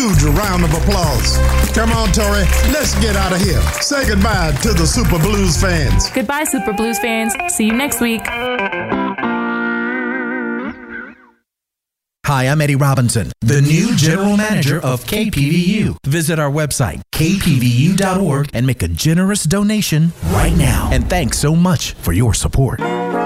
Huge round of applause. Come on, Tori, let's get out of here. Say goodbye to the Super Blues fans. Goodbye, Super Blues fans. See you next week. Hi, I'm Eddie Robinson, the new general manager of KPVU. Visit our website, kpvu.org, and make a generous donation right now. And thanks so much for your support.